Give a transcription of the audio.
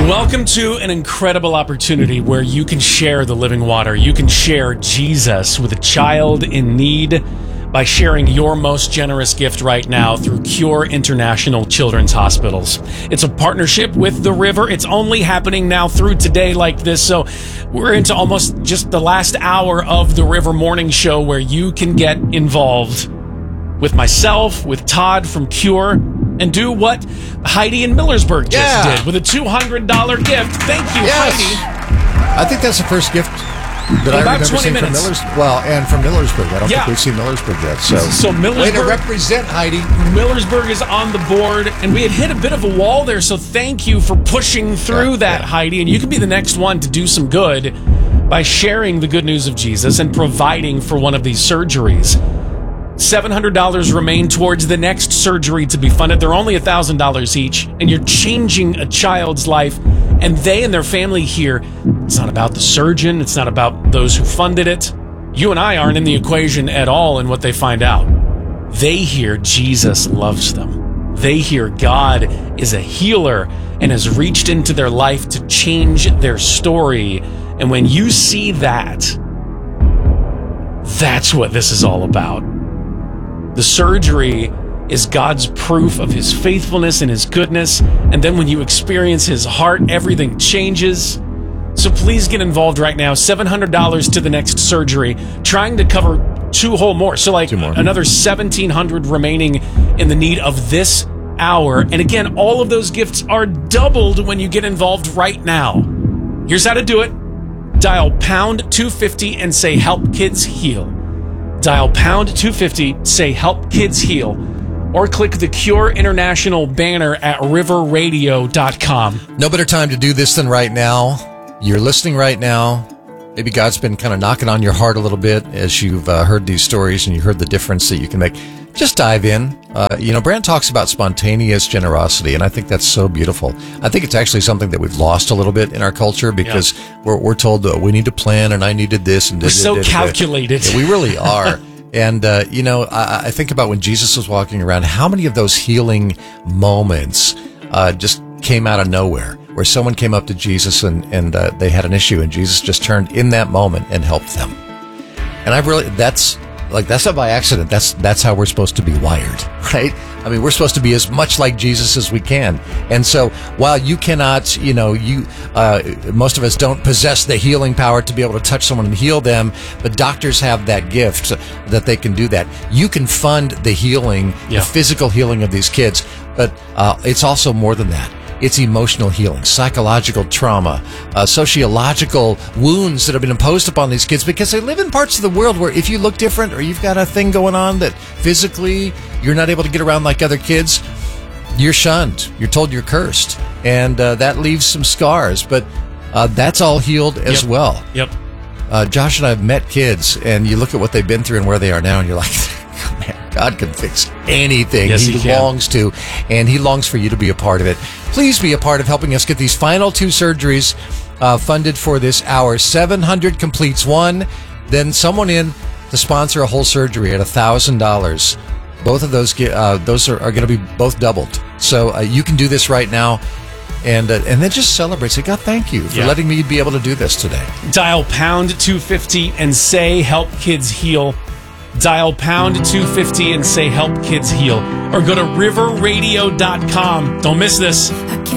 Welcome to an incredible opportunity where you can share the living water. You can share Jesus with a child in need by sharing your most generous gift right now through Cure International Children's Hospitals. It's a partnership with The River. It's only happening now through today like this. So we're into almost just the last hour of The River Morning Show where you can get involved with myself, with Todd from Cure, and do what Heidi in Millersburg just did with a $200 gift. Thank you, Heidi. I think that's the first gift that I remember seeing from Millersburg. Well, and from Millersburg. I don't think we've seen Millersburg yet. So Millersburg, way to represent, Heidi. Millersburg is on the board, and we had hit a bit of a wall there, so thank you for pushing through that, Heidi. And you can be the next one to do some good by sharing the good news of Jesus and providing for one of these surgeries. $700 remain towards the next surgery to be funded. They're only $1,000 each, and you're changing a child's life, and they and their family here. It's not about the surgeon. It's not about those who funded it. You and I aren't in the equation at all in what they find out. They hear Jesus loves them. They hear God is a healer and has reached into their life to change their story. And when you see that, that's what this is all about. The surgery is God's proof of his faithfulness and his goodness. And then when you experience his heart, everything changes. So please get involved right now. $700 to the next surgery, trying to cover two more. So like another $1,700 remaining in the need of this hour. And again, all of those gifts are doubled when you get involved right now. Here's how to do it. Dial pound 250 and say help kids heal. Dial pound 250, say help kids heal, or click the Cure International banner at riverradio.com. No better time to do this than right now. You're listening right now. Maybe God's been kind of knocking on your heart a little bit as you've heard these stories and you heard the difference that you can make. Just dive in. Brant talks about spontaneous generosity, and I think that's so beautiful. I think it's actually something that we've lost a little bit in our culture because we're told that we need to plan, and I needed this. And we're so calculated. Yeah, we really are. And, I think about when Jesus was walking around, how many of those healing moments just came out of nowhere, where someone came up to Jesus and they had an issue, and Jesus just turned in that moment and helped them. And that's not by accident. That's how we're supposed to be wired, right? I mean, we're supposed to be as much like Jesus as we can. And so while you cannot, most of us don't possess the healing power to be able to touch someone and heal them, but doctors have that gift that they can do that. You can fund the healing, the physical healing of these kids, but it's also more than that. It's emotional healing, psychological trauma, sociological wounds that have been imposed upon these kids because they live in parts of the world where if you look different or you've got a thing going on that physically you're not able to get around like other kids, you're shunned. You're told you're cursed. And that leaves some scars, but that's all healed as well. Yep. Josh and I have met kids, and you look at what they've been through and where they are now, and you're like, man, God can fix anything. Yes, he longs to, and he longs for you to be a part of it. Please be a part of helping us get these final two surgeries funded for this hour. 700 completes one, then someone in to sponsor a whole surgery at $1,000. Both of those are going to be both doubled. So you can do this right now. And then just celebrate. Say, God, thank you for letting me be able to do this today. Dial pound 250 and say help kids heal. Dial pound 250 and say help kids heal. Or go to riverradio.com. Don't miss this.